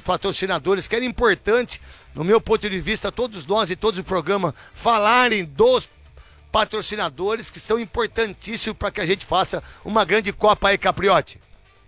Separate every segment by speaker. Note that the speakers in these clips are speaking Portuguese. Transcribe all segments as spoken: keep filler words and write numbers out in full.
Speaker 1: patrocinadores, que era importante, no meu ponto de vista, todos nós e todos o programa falarem dos patrocinadores que são importantíssimos para que a gente faça uma grande Copa aí, Capriotti.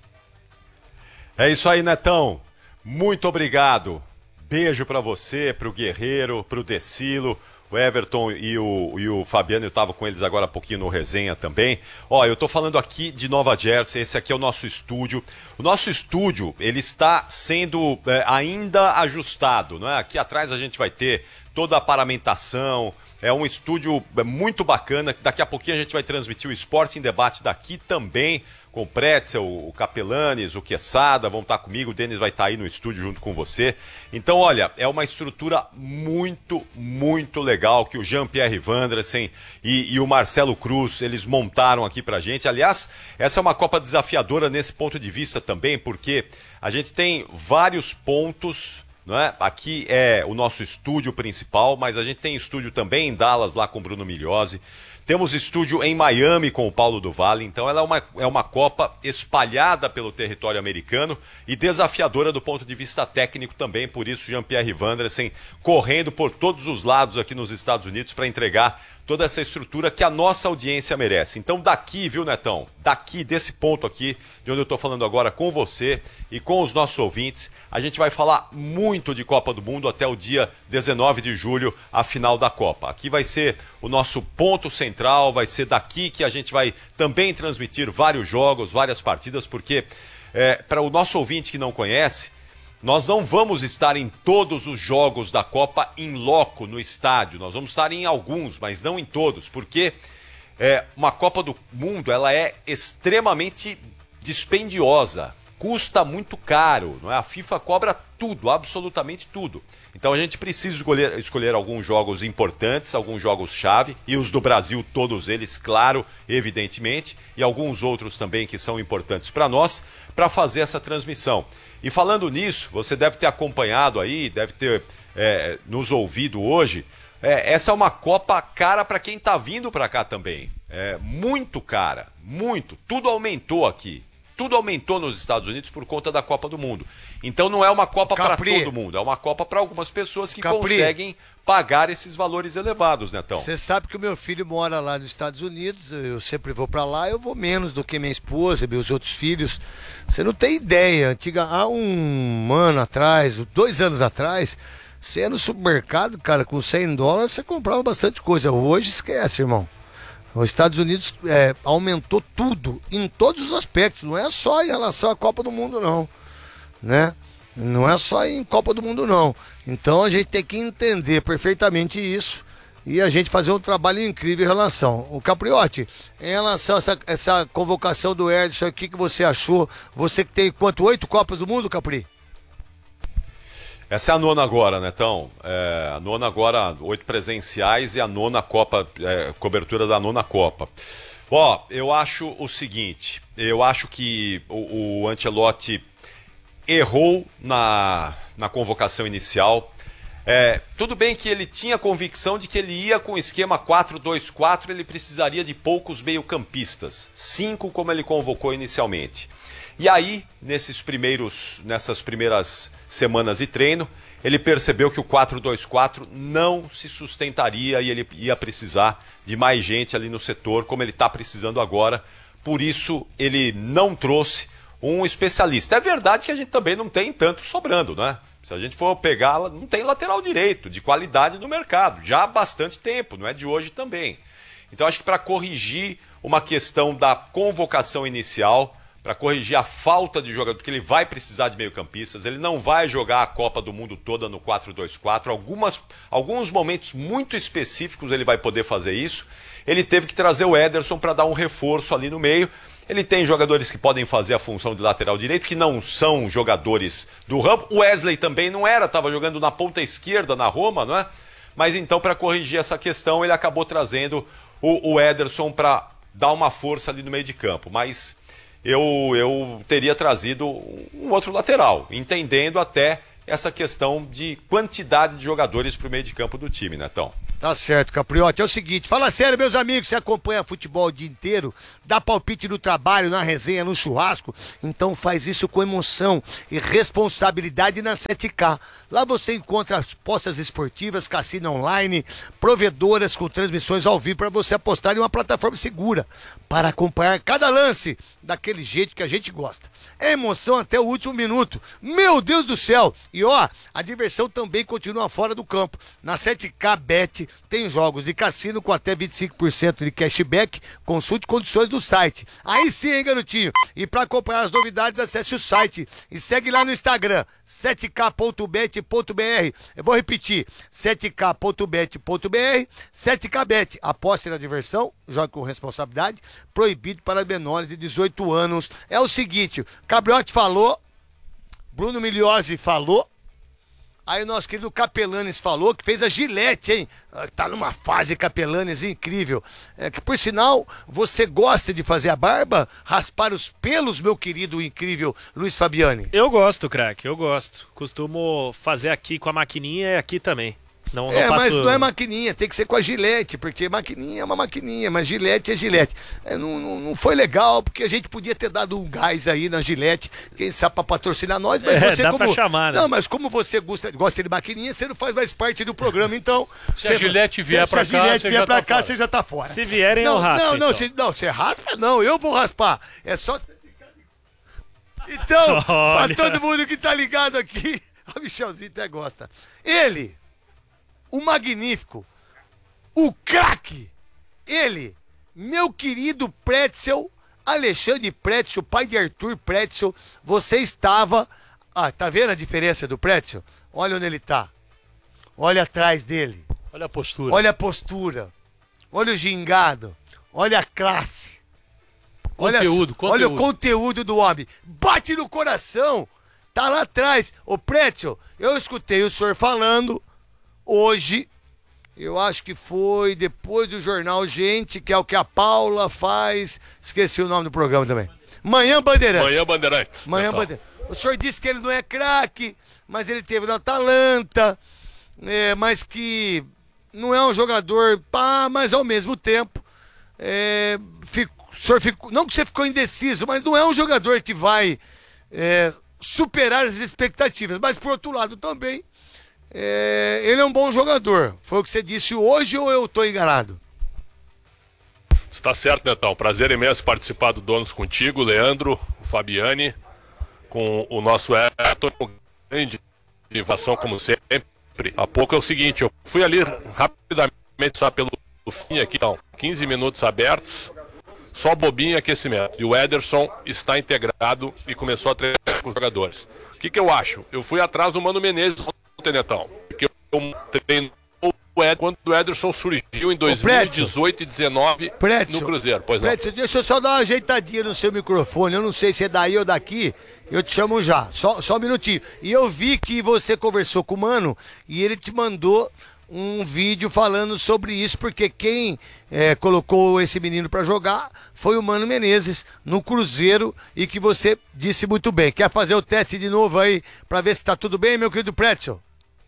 Speaker 2: É isso aí, Netão. Muito obrigado. Beijo para você, para o Guerreiro, para o Decilo, o Everton e o, e o Fabiano. Eu estava com eles agora há pouquinho no resenha também. Ó, eu estou falando aqui de Nova Jersey, esse aqui é o nosso estúdio. O nosso estúdio, ele está sendo é, ainda ajustado, não é? Aqui atrás a gente vai ter toda a paramentação. É um estúdio muito bacana. Daqui a pouquinho a gente vai transmitir o Esporte em Debate daqui também, com o Pretzel, o Capelanes, o Quesada, vão estar comigo, o Denis vai estar aí no estúdio junto com você. Então, olha, é uma estrutura muito, muito legal que o Jean-Pierre Vandresen e, e o Marcelo Cruz, eles montaram aqui pra gente. Aliás, essa é uma Copa desafiadora nesse ponto de vista também, porque a gente tem vários pontos, não é? Aqui é o nosso estúdio principal, mas a gente tem estúdio também em Dallas, lá com o Bruno Migliosi. Temos estúdio em Miami com o Paulo do Vale, então ela é uma, é uma Copa espalhada pelo território americano e desafiadora do ponto de vista técnico também, por isso Jean-Pierre Vandresen correndo por todos os lados aqui nos Estados Unidos para entregar toda essa estrutura que a nossa audiência merece. Então daqui, viu, Netão? Daqui, desse ponto aqui, de onde eu estou falando agora com você e com os nossos ouvintes, a gente vai falar muito de Copa do Mundo até o dia dezenove de julho, a final da Copa. Aqui vai ser o nosso ponto central, vai ser daqui que a gente vai também transmitir vários jogos, várias partidas, porque é, para o nosso ouvinte que não conhece, nós não vamos estar em todos os jogos da Copa em loco, no estádio. Nós vamos estar em alguns, mas não em todos, porque é, uma Copa do Mundo ela é extremamente dispendiosa, custa muito caro, não é? A FIFA cobra tudo, absolutamente tudo. Então a gente precisa escolher, escolher alguns jogos importantes, alguns jogos-chave, e os do Brasil, todos eles, claro, evidentemente, e alguns outros também que são importantes para nós, para fazer essa transmissão. E falando nisso, você deve ter acompanhado aí, deve ter é, nos ouvido hoje, é, essa é uma Copa cara para quem está vindo para cá também. É muito cara, muito. Tudo aumentou aqui. Tudo aumentou nos Estados Unidos por conta da Copa do Mundo. Então não é uma Copa para todo mundo, é uma Copa para algumas pessoas que
Speaker 1: Capri.
Speaker 2: conseguem pagar esses valores elevados, Netão.
Speaker 1: Você sabe que o meu filho mora lá nos Estados Unidos, eu sempre vou para lá, eu vou menos do que minha esposa, meus outros filhos. Você não tem ideia, antiga, há um ano atrás, dois anos atrás, você ia no supermercado, cara, com cem dólares, você comprava bastante coisa. Hoje esquece, irmão. Os Estados Unidos é, aumentou tudo, em todos os aspectos, não é só em relação à Copa do Mundo, não, né? Não é só em Copa do Mundo, não. Então a gente tem que entender perfeitamente isso e a gente fazer um trabalho incrível em relação. O Capriotti, em relação a essa, essa convocação do Ederson, o que, que você achou? Você que tem quanto? Oito Copas do Mundo, Capri?
Speaker 2: Essa é a nona agora, Netão. É, a nona agora, oito presenciais e a nona Copa, é, cobertura da nona Copa. Ó, eu acho o seguinte, eu acho que o, o Ancelotti errou na, na convocação inicial. É, tudo bem que ele tinha convicção de que ele ia com o esquema quatro dois quatro, ele precisaria de poucos meio-campistas, cinco como ele convocou inicialmente. E aí, nesses primeiros, nessas primeiras semanas de treino, ele percebeu que o quatro dois quatro não se sustentaria e ele ia precisar de mais gente ali no setor, como ele está precisando agora. Por isso, ele não trouxe um especialista. É verdade que a gente também não tem tanto sobrando, né? Se a gente for pegar, não tem lateral direito de qualidade no mercado, já há bastante tempo, não é de hoje também. Então, acho que para corrigir uma questão da convocação inicial, para corrigir a falta de jogador, porque ele vai precisar de meio-campistas, ele não vai jogar a Copa do Mundo toda no quatro dois quatro, algumas, alguns momentos muito específicos ele vai poder fazer isso. Ele teve que trazer o Ederson para dar um reforço ali no meio. Ele tem jogadores que podem fazer a função de lateral direito, que não são jogadores do ramo. O Wesley também não era, estava jogando na ponta esquerda na Roma, não é? Mas então, para corrigir essa questão, ele acabou trazendo o, o Ederson para dar uma força ali no meio de campo. Mas eu, eu teria trazido um outro lateral, entendendo até essa questão de quantidade de jogadores para o meio de campo do time, Netão.
Speaker 1: Tá certo, Capriotti. É o seguinte, fala sério, meus amigos, você acompanha futebol o dia inteiro, dá palpite no trabalho, na resenha, no churrasco, então faz isso com emoção e responsabilidade na sete K. Lá você encontra apostas esportivas, cassino online, provedoras com transmissões ao vivo para você apostar em uma plataforma segura para acompanhar cada lance daquele jeito que a gente gosta. É emoção até o último minuto. Meu Deus do céu! E ó, a diversão também continua fora do campo. Na sete K Bet tem jogos de cassino com até vinte e cinco por cento de cashback. Consulte condições do site. Aí sim, hein, garotinho? E para acompanhar as novidades, acesse o site e segue lá no Instagram, sete K ponto bet ponto b r. Eu vou repetir, sete K ponto bet ponto b r, sete K Bet. Aposte na diversão, jogue com responsabilidade, proibido para menores de dezoito anos. É o seguinte, Cabriotti falou, Bruno Migliozzi falou, aí o nosso querido Capelanes falou que fez a Gillette, hein? Tá numa fase Capelanes incrível. É que, por sinal, você gosta de fazer a barba? Raspar os pelos, meu querido incrível Luiz Fabiani?
Speaker 3: Eu gosto, craque, eu gosto. Costumo fazer aqui com a maquininha e aqui também. Não, não
Speaker 1: é,
Speaker 3: passo...
Speaker 1: mas não é maquininha, tem que ser com a Gillette, porque maquininha é uma maquininha, mas Gillette é Gillette. É, não, não, não foi legal, porque a gente podia ter dado um gás aí na Gillette, quem sabe pra patrocinar nós, mas
Speaker 3: é,
Speaker 1: você
Speaker 3: dá
Speaker 1: como...
Speaker 3: pra chamar, né?
Speaker 1: Não, mas como você gosta, gosta de maquininha, você não faz mais parte do programa, então...
Speaker 4: Se
Speaker 1: você...
Speaker 4: a Gillette vier
Speaker 1: se,
Speaker 4: pra
Speaker 1: se
Speaker 4: cá,
Speaker 1: a Gillette
Speaker 4: você
Speaker 1: vier
Speaker 4: já
Speaker 1: pra
Speaker 4: tá
Speaker 1: cá,
Speaker 4: fora.
Speaker 1: você já tá fora.
Speaker 3: Se vierem,
Speaker 1: não,
Speaker 3: eu raspo,
Speaker 1: Não, não,
Speaker 3: então.
Speaker 1: você, não, você raspa não, eu vou raspar. É só... Então,
Speaker 3: Olha.
Speaker 1: pra todo mundo que tá ligado aqui, o Michelzinho até gosta. Ele... O magnífico, o craque, ele, meu querido Pretzel, Alexandre Pretzel, pai de Arthur Pretzel, você estava... Ah, tá vendo a diferença do Pretzel? Olha onde ele tá. Olha atrás dele.
Speaker 4: Olha a postura.
Speaker 1: Olha a postura. Olha o gingado. Olha a classe. Olha,
Speaker 4: Conteúdo,
Speaker 1: só- olha o
Speaker 4: conteúdo.
Speaker 1: conteúdo do homem. Bate no coração. Tá lá atrás. Ô Pretzel, eu escutei o senhor falando... Hoje, eu acho que foi depois do jornal Gente, que é o que a Paula faz. Esqueci o nome do programa também. Manhã Bandeirantes.
Speaker 4: Manhã Bandeirantes.
Speaker 1: Manhã
Speaker 4: Então.
Speaker 1: Bandeirantes. O senhor disse que ele não é craque, mas ele teve no Atalanta, é, mas que não é um jogador pá, mas ao mesmo tempo, é, fico, o senhor ficou, não que você ficou indeciso, mas não é um jogador que vai é, superar as expectativas. Mas por outro lado também, É, ele é um bom jogador. Foi o que você disse hoje ou eu estou enganado?
Speaker 4: Está certo, Netão. Prazer imenso participar do Donos contigo, Leandro, o Fabiani, com o nosso Everton, grande informação como sempre. Há pouco é o seguinte, eu fui ali rapidamente só pelo fim aqui, então, quinze minutos abertos, só bobinho e aquecimento. E o Ederson está integrado e começou a treinar com os jogadores. O que, que eu acho? Eu fui atrás do Mano Menezes ontem, Netão, porque eu treino o Ed, quando o Ederson surgiu em dois mil e dezoito e dezenove no Cruzeiro. Pois não.
Speaker 1: Prédio, deixa eu só dar uma ajeitadinha no seu microfone. Eu não sei se é daí ou daqui. Eu te chamo já. Só, só um minutinho. E eu vi que você conversou com o Mano e ele te mandou um vídeo falando sobre isso, porque quem é, colocou esse menino pra jogar foi o Mano Menezes no Cruzeiro e que você disse muito bem. Quer fazer o teste de novo aí pra ver se tá tudo bem, meu querido Pretzel?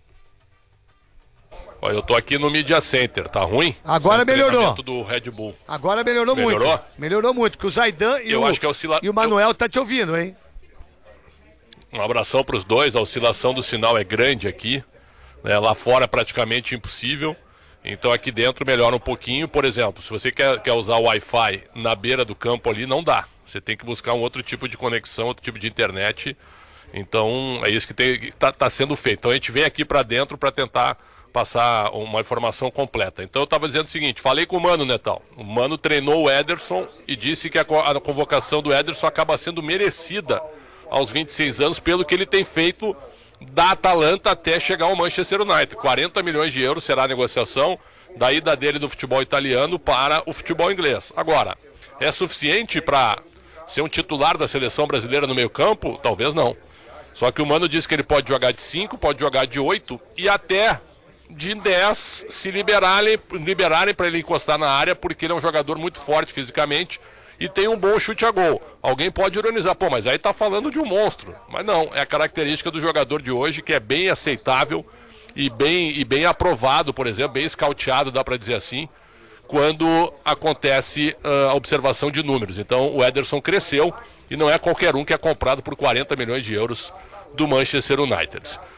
Speaker 4: Olha, eu tô aqui no Media Center, tá ruim?
Speaker 1: Agora
Speaker 4: Sem
Speaker 1: melhorou.
Speaker 4: treinamento do Red Bull.
Speaker 1: Agora melhorou,
Speaker 4: Melhorou?
Speaker 1: muito. Melhorou muito, porque o Zaidan e,
Speaker 4: Eu
Speaker 1: o,
Speaker 4: acho que a oscila-
Speaker 1: e o Manuel tá te ouvindo, hein?
Speaker 4: Um abração pros dois, a oscilação do sinal é grande aqui, né? Lá fora é praticamente impossível, então aqui dentro melhora um pouquinho. Por exemplo, se você quer, quer usar o Wi-Fi na beira do campo ali, não dá. Você tem que buscar um outro tipo de conexão, outro tipo de internet. Então é isso que tem, que tá, tá sendo feito. Então a gente vem aqui para dentro para tentar passar uma informação completa. Então eu estava dizendo o seguinte, falei com o Mano, Netão. O Mano treinou o Ederson e disse que a, co- a convocação do Ederson acaba sendo merecida aos vinte e seis anos pelo que ele tem feito da Atalanta até chegar ao Manchester United. quarenta milhões de euros será a negociação da ida dele do futebol italiano para o futebol inglês. Agora, é suficiente para ser um titular da seleção brasileira no meio campo? Talvez não. Só que o Mano disse que ele pode jogar de cinco, pode jogar de oito e até de dez se liberarem, liberarem para ele encostar na área, porque ele é um jogador muito forte fisicamente e tem um bom chute a gol. Alguém pode ironizar, pô, mas aí tá falando de um monstro. Mas não, é a característica do jogador de hoje que é bem aceitável e bem, e bem aprovado, por exemplo, bem escauteado, dá para dizer assim, quando acontece uh, a observação de números. Então o Ederson cresceu e não é qualquer um que é comprado por quarenta milhões de euros do Manchester United.